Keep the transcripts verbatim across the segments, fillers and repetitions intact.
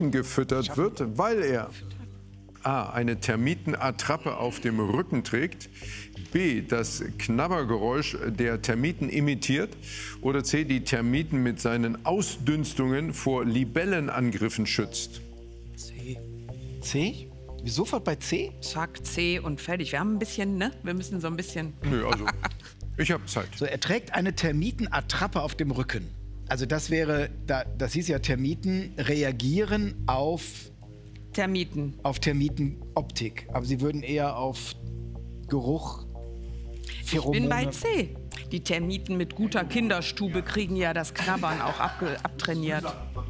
gefüttert wird, weil er A. eine Termitenattrappe auf dem Rücken trägt, B. das Knabbergeräusch der Termiten imitiert oder C. die Termiten mit seinen Ausdünstungen vor Libellenangriffen schützt. C. C? Wie sofort bei C? Zack, C und fertig. Wir haben ein bisschen, ne? Wir müssen so ein bisschen... Nö, also, ich habe Zeit. So, er trägt eine Termitenattrappe auf dem Rücken. Also das wäre, da, das hieß ja, Termiten reagieren auf... Termiten. Auf Termitenoptik. Aber sie würden eher auf Geruch, Pheromone... Ich bin bei C. Die Termiten mit guter Kinderstube kriegen ja das Knabbern auch abge abtrainiert.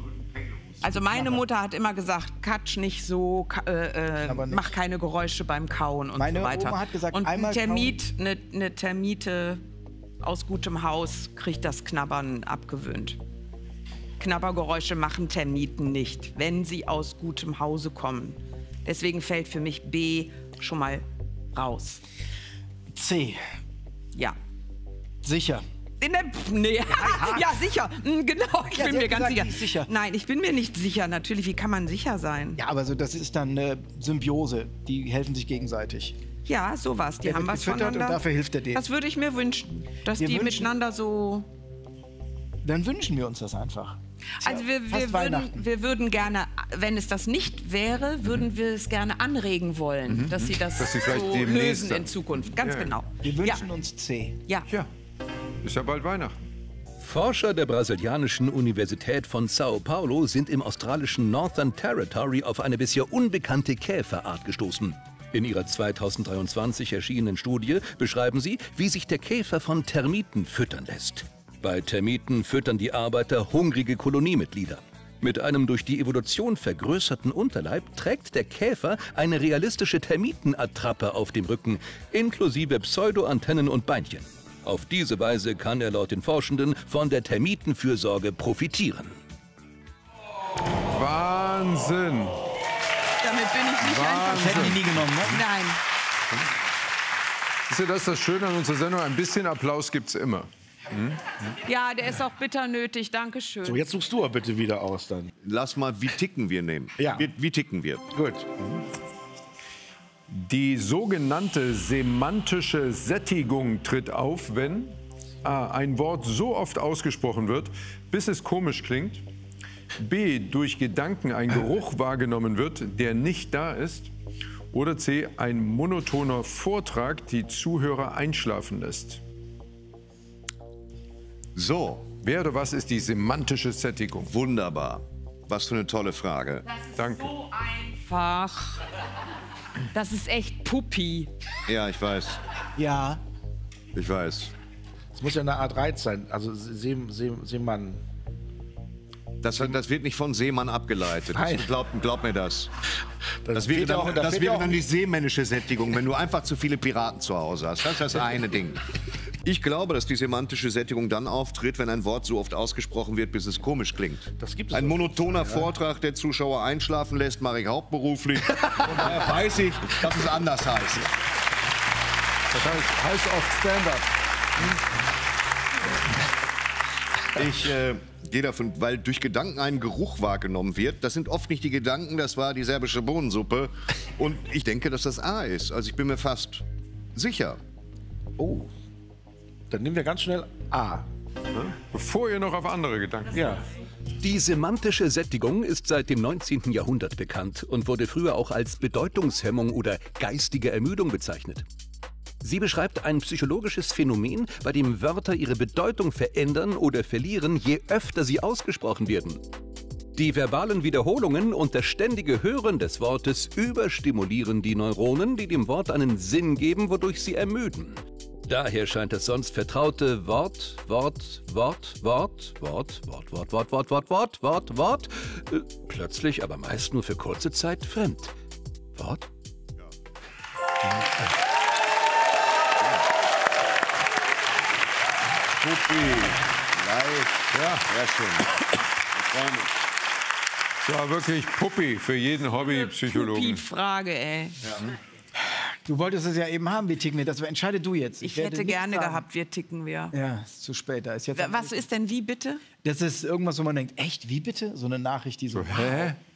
Also meine Mutter hat immer gesagt, katsch nicht so, äh, äh, nicht. mach keine Geräusche beim Kauen und Meine so weiter. Oma hat gesagt, und einmal ein Termit, eine, eine Termite aus gutem Haus kriegt das Knabbern abgewöhnt. Knabbergeräusche machen Termiten nicht, wenn sie aus gutem Hause kommen. Deswegen fällt für mich B schon mal raus. C. Ja. Sicher. In der, nee. Ja, sicher. Genau, ich Ja, bin sie mir hat ganz gesagt, sicher. sie ist sicher. Nein, ich bin mir nicht sicher. Natürlich, wie kann man sicher sein? Ja, aber so, das ist dann eine Symbiose. Die helfen sich gegenseitig. Ja, sowas. Die Der haben wird was gefüttert voneinander. und dafür hilft er denen. Das würde ich mir wünschen, dass Wir die wünschen- miteinander so... Dann wünschen wir uns das einfach. Also wir, Fast wir, würden, Weihnachten. wir würden gerne, wenn es das nicht wäre, würden wir es gerne anregen wollen, dass sie das Dass sie vielleicht so demnächst lösen dann- in Zukunft. Ganz Ja. genau. Wir Ja, wünschen uns C. ja. Ja, ist ja bald Weihnachten. Forscher der brasilianischen Universität von Sao Paulo sind im australischen Northern Territory auf eine bisher unbekannte Käferart gestoßen. In ihrer zweitausenddreiundzwanzig erschienenen Studie beschreiben sie, wie sich der Käfer von Termiten füttern lässt. Bei Termiten füttern die Arbeiter hungrige Koloniemitglieder. Mit einem durch die Evolution vergrößerten Unterleib trägt der Käfer eine realistische Termitenattrappe auf dem Rücken, inklusive Pseudoantennen und Beinchen. Auf diese Weise kann er laut den Forschenden von der Termitenfürsorge profitieren. Wahnsinn. Damit bin ich nicht Wahnsinn. einfach. Hätten die nie genommen, ne? Nein. Ist ja das das Schöne an unserer Sendung? Ein bisschen Applaus gibt's immer. Ja, der ist auch bitter nötig. Dankeschön. So, jetzt suchst du aber bitte wieder aus dann. Lass mal, wie ticken wir nehmen. Ja. Wie, wie ticken wir? Gut. Die sogenannte semantische Sättigung tritt auf, wenn A. ein Wort so oft ausgesprochen wird, bis es komisch klingt, B. durch Gedanken ein Geruch wahrgenommen wird, der nicht da ist, oder C. ein monotoner Vortrag die Zuhörer einschlafen lässt. So, Wer oder was ist die semantische Sättigung? wunderbar. Was für eine tolle Frage. Danke. So einfach. Das ist echt Puppi. Ja, ich weiß. Ja. Ich weiß. Es muss ja eine Art Reiz sein. Also See, See, Seemann. Das, das wird nicht von Seemann abgeleitet. Nein. Glaub, glaub mir das. Das, fehlt wäre dann- auch, da das fehlt wäre auch- dann die seemännische Sättigung, wenn du einfach zu viele Piraten zu Hause hast. Das ist das eine Ding. Ich glaube, dass die semantische Sättigung dann auftritt, wenn ein Wort so oft ausgesprochen wird, bis es komisch klingt. Das gibt es Ein auch. monotoner Vortrag, der Zuschauer einschlafen lässt, mache ich hauptberuflich. Und daher weiß ich, dass es anders heißt. Das heißt, heißt oft Stand-up. Ich äh, gehe davon, weil durch Gedanken ein Geruch wahrgenommen wird. Das sind oft nicht die Gedanken, das war die serbische Bohnensuppe. Und ich denke, dass das A ist. Also ich bin mir fast sicher. Oh. Dann nehmen wir ganz schnell A. Bevor ihr noch auf andere Gedanken. Ja. Die semantische Sättigung ist seit dem neunzehnten Jahrhundert bekannt und wurde früher auch als Bedeutungshemmung oder geistige Ermüdung bezeichnet. Sie beschreibt ein psychologisches Phänomen, bei dem Wörter ihre Bedeutung verändern oder verlieren, je öfter sie ausgesprochen werden. Die verbalen Wiederholungen und das ständige Hören des Wortes überstimulieren die Neuronen, die dem Wort einen Sinn geben, wodurch sie ermüden. Daher scheint das sonst vertraute Wort, Wort, Wort, Wort, Wort, Wort, Wort, Wort, Wort, Wort, Wort, Wort, Wort, äh, plötzlich, aber meist nur für kurze Zeit, fremd. Wort? Puppi, live. Ja, sehr schön. Ich freue mich. Das war wirklich Puppi für jeden Hobbypsychologen. Puppi-Frage, ey. Du wolltest es ja eben haben, wie ticken wir. Das entscheide du jetzt. Ich werde hätte nicht gerne sagen. gehabt, wir ticken wir. Ja, ist zu spät. Da ist jetzt Was ist denn wie bitte? Das ist irgendwas, wo man denkt, echt, wie bitte? So eine Nachricht, die so, Hä?